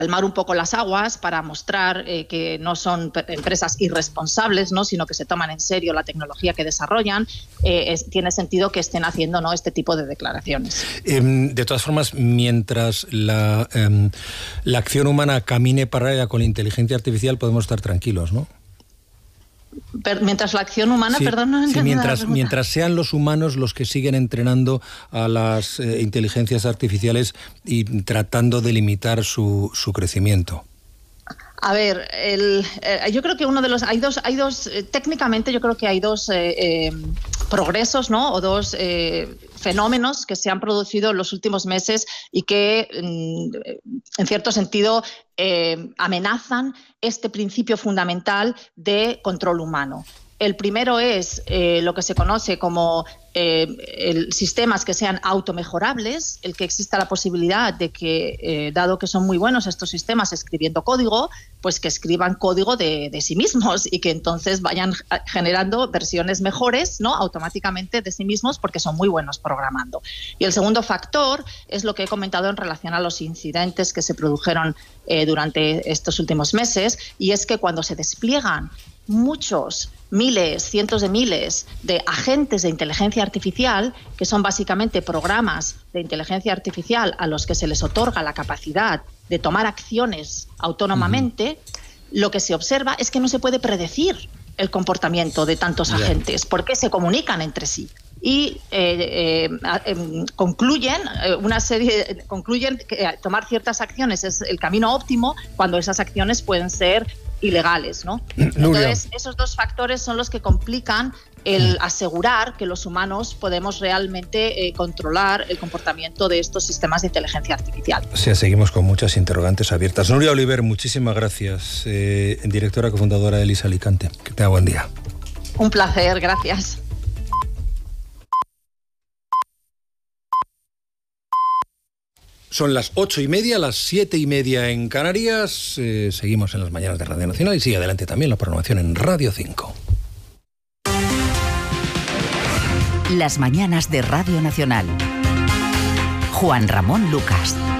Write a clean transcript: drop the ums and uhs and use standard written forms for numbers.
calmar un poco las aguas, para mostrar que no son empresas irresponsables, ¿no?, sino que se toman en serio la tecnología que desarrollan, tiene sentido que estén haciendo, ¿no?, este tipo de declaraciones. De todas formas, mientras la acción humana camine paralela con la inteligencia artificial, podemos estar tranquilos, ¿no? Mientras la acción humana, sí, perdón, no entendí mientras sean los humanos los que siguen entrenando a las inteligencias artificiales y tratando de limitar su crecimiento. A ver, yo creo que técnicamente yo creo que hay dos progresos, ¿no?, o dos fenómenos que se han producido en los últimos meses y que, en cierto sentido, amenazan este principio fundamental de control humano. El primero es lo que se conoce como sistemas que sean automejorables, el que exista la posibilidad de que, dado que son muy buenos estos sistemas escribiendo código, pues que escriban código de sí mismos y que entonces vayan generando versiones mejores, ¿no?, automáticamente de sí mismos, porque son muy buenos programando. Y el segundo factor es lo que he comentado en relación a los incidentes que se produjeron durante estos últimos meses, y es que cuando se despliegan muchos, miles, cientos de miles de agentes de inteligencia artificial, que son básicamente programas de inteligencia artificial a los que se les otorga la capacidad de tomar acciones autónomamente, lo que se observa es que no se puede predecir el comportamiento de tantos agentes, porque se comunican entre sí. Y concluyen que tomar ciertas acciones es el camino óptimo cuando esas acciones pueden ser ilegales, ¿no? Entonces, esos dos factores son los que complican el asegurar que los humanos podemos realmente controlar el comportamiento de estos sistemas de inteligencia artificial. O sea, seguimos con muchas interrogantes abiertas. Núria Oliver, muchísimas gracias, directora cofundadora de LIS Alicante. Que tenga buen día. Un placer, gracias. Son las 8:30, las 7:30 en Canarias. Seguimos en las mañanas de Radio Nacional y sigue adelante también la programación en Radio 5. Las mañanas de Radio Nacional. Juan Ramón Lucas.